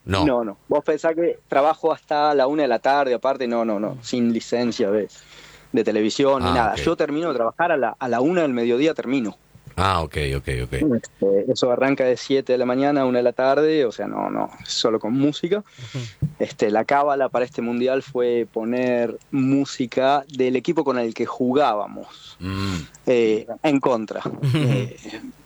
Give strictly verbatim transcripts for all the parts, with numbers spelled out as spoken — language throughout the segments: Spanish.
No. No, no. Vos pensás que trabajo hasta la una de la tarde, aparte, no, no, no. Sin licencia de, de televisión ni Ah, nada. ok. Yo termino de trabajar a la, a la una del mediodía, termino. Ah, ok, ok, ok. Este, eso arranca de siete de la mañana a una de la tarde, o sea, no, no, solo con música. Ujú. Este, la cábala para este mundial fue poner música del equipo con el que jugábamos Mm. eh, en contra. Eh,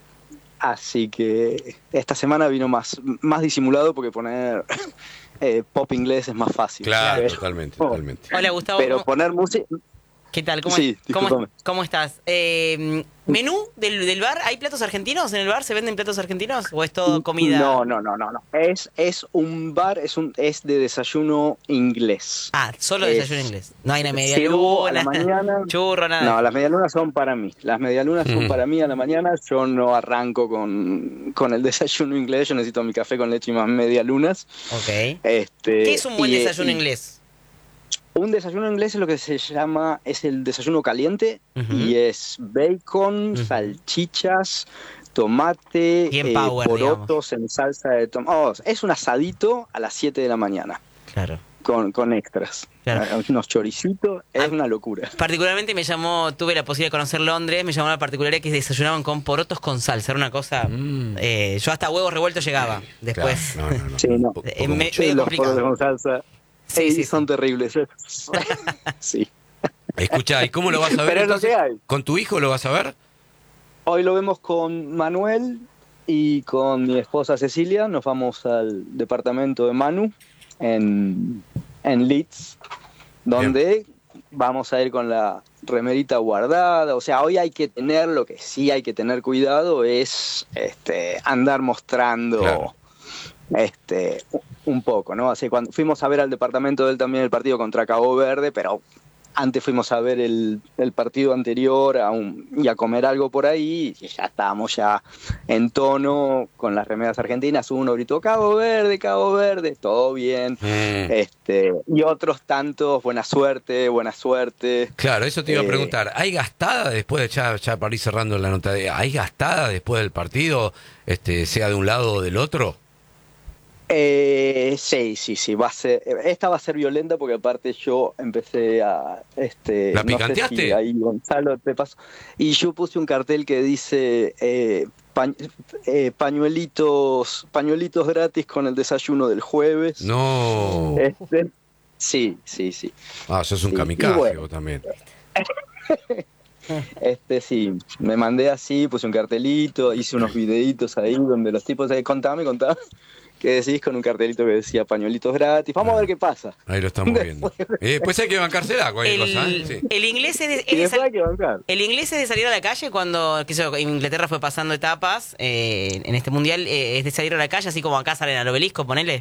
así que esta semana vino más, más disimulado porque poner eh, pop inglés es más fácil. Claro, Pero, totalmente, totalmente. Hola, Gustavo. pero ¿cómo- poner música... ¿Qué tal? ¿Cómo, Sí, cómo, discúlpame. cómo estás? Eh, ¿menú del, del bar? ¿Hay platos argentinos en el bar? ¿Se venden platos argentinos? ¿O es todo comida? No, no, no, no, no. Es, es un bar, es un es de desayuno inglés. Ah, solo Es- desayuno inglés. No hay una media sirvo a la luna, mañana. churro, nada. No, las medialunas son para mí. Las medialunas son Mm. para mí a la mañana. Yo no arranco con, con el desayuno inglés. Yo necesito mi café con leche y más medialunas. Ok. Este, ¿Qué es un buen y- desayuno y inglés? Un desayuno inglés es lo que se llama, es el desayuno caliente Ujú. y es bacon, Ujú. salchichas, tomate, Bien eh, power, porotos en salsa de tomate. es un asadito a las siete de la mañana Claro. con, con extras. Claro. Eh, Unos choricitos, es Ah. una locura. Particularmente me llamó, tuve la posibilidad de conocer Londres, me llamó la particularidad que desayunaban con porotos con salsa, era una cosa... Mm. eh, yo hasta huevos revueltos llegaba, después... Claro, no, no, no. Sí, no. Po- Eh, poco me- mucho. medio los complicado. porotos con salsa. Sí, eh, sí, son sí. terribles. sí. Escucha, ¿y cómo lo vas a ver? Pero es lo entonces? que hay. ¿Con tu hijo lo vas a ver? Hoy lo vemos con Manuel y con mi esposa Cecilia. Nos vamos al departamento de Manu en, en Leeds, donde vamos a ir con la remerita guardada. O sea, hoy hay que tener, lo que sí hay que tener cuidado es este, andar mostrando Claro. este, un poco, ¿no? Así cuando fuimos a ver al departamento de él también el partido contra Cabo Verde, pero antes fuimos a ver el, el partido anterior a un, y a comer algo por ahí y ya estábamos ya en tono con las remeras argentinas. Uno gritó Cabo Verde, Cabo Verde, todo bien. Mm. Este, y otros tantos, buena suerte, buena suerte. Claro, eso te iba a Eh, preguntar. ¿Hay gastada después de ya, ya para ir cerrando la nota? de- ¿Hay gastada después del partido, este, sea de un lado o del otro? Eh, sí, sí, sí, va a ser, esta va a ser violenta porque aparte yo empecé a, este, ¿La no sé picanteaste? si ahí Gonzalo te pasó, y yo puse un cartel que dice eh, pañ- eh, pañuelitos, pañuelitos gratis con el desayuno del jueves. No. Este, sí, sí, sí, Ah, sos un sí, y kamikaze bueno. vos también. este sí, me mandé así, puse un cartelito, hice unos videitos ahí donde los tipos, eh, contame, contame. ¿Qué decís con un cartelito que decía pañuelitos gratis? Vamos a ver qué pasa. Ahí lo estamos viendo. Y después hay que bancársela, cualquier cosa, ¿eh? El, Sí. el inglés es de, es Y de después sal- hay que bancar. el inglés es de salir a la calle cuando qué sé yo, Inglaterra fue pasando etapas eh, en este mundial, eh, es de salir a la calle así como acá salen al obelisco, ponele.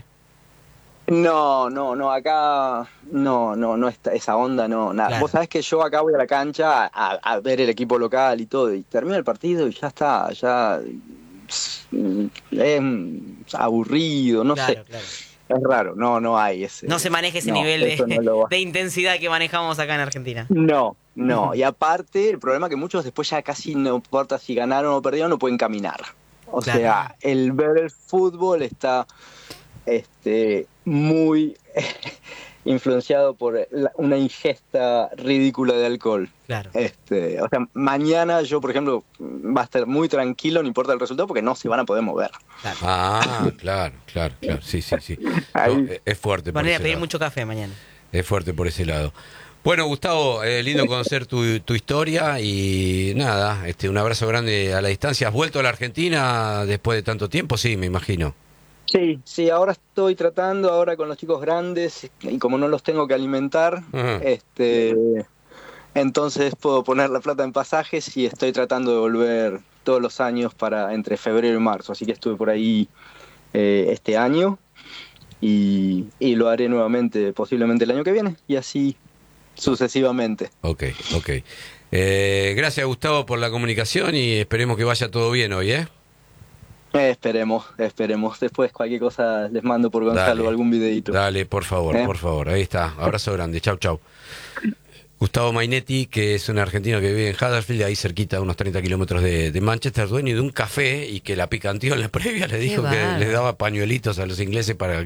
No, no, no, acá no, no, no está esa onda, no, nada. Claro. Vos sabés que yo acá voy a la cancha a, a ver el equipo local y todo, y termina el partido y ya está, ya mm, es aburrido, no Claro, sé, claro. es raro, no, no hay ese. No se maneja ese no, nivel eso de, no lo va. de intensidad que manejamos acá en Argentina. No, no, y aparte el problema es que muchos después ya casi no importa si ganaron o perdieron, no pueden caminar. O Claro. sea, el ver el fútbol está este, muy influenciado por la- una ingesta ridícula de alcohol. Claro. Este, o sea, mañana yo, por ejemplo, va a estar muy tranquilo, no importa el resultado, porque no se van a poder mover. claro. Ah, claro, claro, claro. Sí, sí, sí. No, Ahí. es- es fuerte por Van a ir a ese pedir lado. mucho café mañana. Es fuerte por ese lado. Bueno, Gustavo, eh, lindo conocer tu, tu historia y nada, este, un abrazo grande a la distancia. ¿Has vuelto a la Argentina después de tanto tiempo? Sí, me imagino. Sí, sí, ahora estoy tratando, ahora con los chicos grandes, y como no los tengo que alimentar, Ajá. este, entonces puedo poner la plata en pasajes y estoy tratando de volver todos los años para entre febrero y marzo, así que estuve por ahí eh, este año y, y lo haré nuevamente posiblemente el año que viene y así sucesivamente. Ok, ok. Eh, gracias, Gustavo, por la comunicación y esperemos que vaya todo bien hoy, ¿eh? Eh, esperemos, esperemos. Después cualquier cosa les mando por Gonzalo Dale. algún videito. Dale, por favor, ¿Eh? por favor. Ahí está. Abrazo grande. Chau, chau. Gustavo Mainetti, que es un argentino que vive en Huddersfield, ahí cerquita, a unos treinta kilómetros de, de Manchester, dueño de un café y que la picanteó en la previa, le dijo que bárbaro. les daba pañuelitos a los ingleses para